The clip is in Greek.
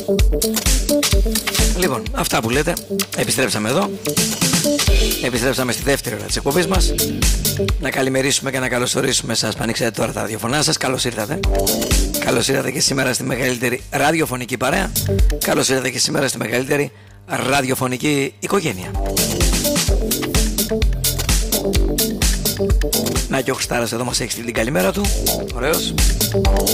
Λοιπόν, αυτά που λέτε. Επιστρέψαμε εδώ. Επιστρέψαμε στη δεύτερη ώρα της εκπομπής μας. Να καλημερίσουμε και να καλωσορίσουμε σας που ανοίξατε τώρα τα ραδιοφωνά σας. Καλώς ήρθατε. Καλώς ήρθατε και σήμερα στη μεγαλύτερη ραδιοφωνική παρέα. Καλώς ήρθατε και σήμερα στη μεγαλύτερη ραδιοφωνική οικογένεια. Να και ο Χστάρας εδώ μας έχει στείλει την καλημέρα του. Ωραίος.